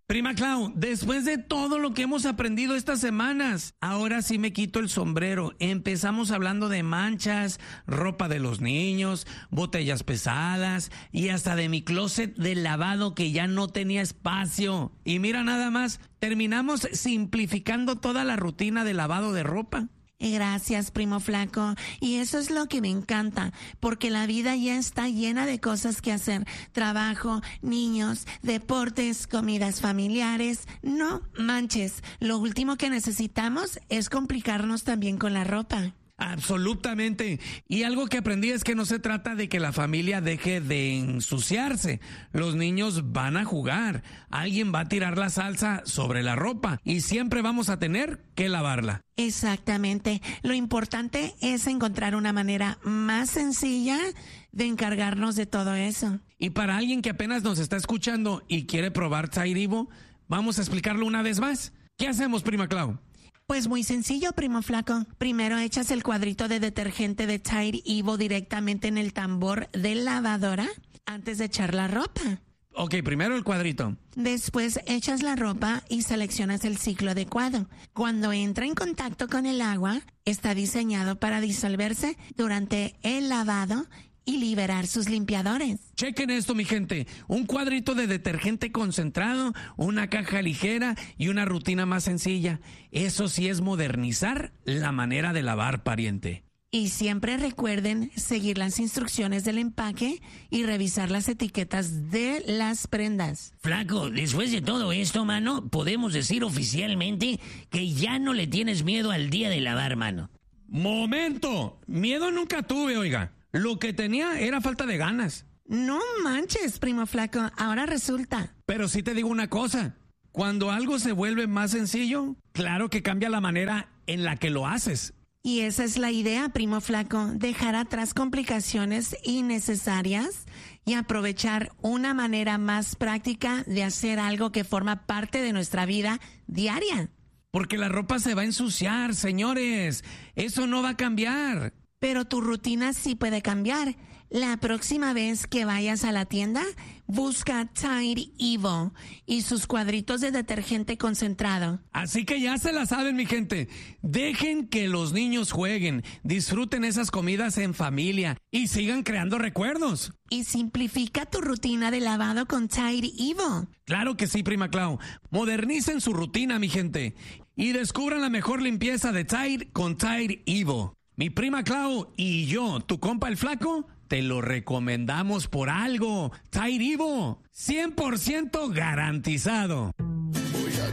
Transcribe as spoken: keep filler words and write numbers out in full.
Prima Clau, después de todo lo que hemos aprendido estas semanas, ahora sí me quito el sombrero. Empezamos hablando de manchas, ropa de los niños, botellas pesadas y hasta de mi closet de lavado que ya no tenía espacio. Y mira nada más, terminamos simplificando toda la rutina de lavado de ropa. Gracias, primo flaco. Y eso es lo que me encanta, porque la vida ya está llena de cosas que hacer. Trabajo, niños, deportes, comidas familiares. No manches, lo último que necesitamos es complicarnos también con la ropa. Absolutamente. Y algo que aprendí es que no se trata de que la familia deje de ensuciarse. Los niños van a jugar. Alguien va a tirar la salsa sobre la ropa y siempre vamos a tener que lavarla. Exactamente. Lo importante es encontrar una manera más sencilla de encargarnos de todo eso. Y para alguien que apenas nos está escuchando y quiere probar Tide Evo, vamos a explicarlo una vez más. ¿Qué hacemos, prima Clau? Pues muy sencillo, primo flaco. Primero echas el cuadrito de detergente de Tide Evo directamente en el tambor de lavadora antes de echar la ropa. Ok, primero el cuadrito. Después echas la ropa y seleccionas el ciclo adecuado. Cuando entra en contacto con el agua, está diseñado para disolverse durante el lavado y liberar sus limpiadores. Chequen esto, mi gente. Un cuadrito de detergente concentrado, una caja ligera y una rutina más sencilla. Eso sí es modernizar la manera de lavar, pariente. Y siempre recuerden seguir las instrucciones del empaque y revisar las etiquetas de las prendas. Flaco, después de todo esto, mano, podemos decir oficialmente que ya no le tienes miedo al día de lavar, mano. ¡Momento! Miedo nunca tuve, oiga. Lo que tenía era falta de ganas. No manches, primo flaco, ahora resulta. Pero sí te digo una cosa, cuando algo se vuelve más sencillo, claro que cambia la manera en la que lo haces. Y esa es la idea, primo flaco, dejar atrás complicaciones innecesarias y aprovechar una manera más práctica de hacer algo que forma parte de nuestra vida diaria. Porque la ropa se va a ensuciar, señores. Eso no va a cambiar. Pero tu rutina sí puede cambiar. La próxima vez que vayas a la tienda, busca Tide Evo y sus cuadritos de detergente concentrado. Así que ya se la saben, mi gente. Dejen que los niños jueguen, disfruten esas comidas en familia y sigan creando recuerdos. Y simplifica tu rutina de lavado con Tide Evo. Claro que sí, prima Clau. Modernicen su rutina, mi gente. Y descubran la mejor limpieza de Tide con Tide Evo. Mi prima Clau y yo, tu compa el flaco, te lo recomendamos por algo. Tide Evo, cien por ciento garantizado.